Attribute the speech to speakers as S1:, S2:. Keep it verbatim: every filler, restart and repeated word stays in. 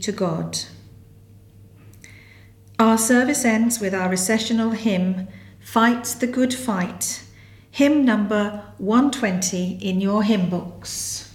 S1: to God. Our service ends with our recessional hymn, Fight the Good Fight, hymn number one twenty in your hymn books.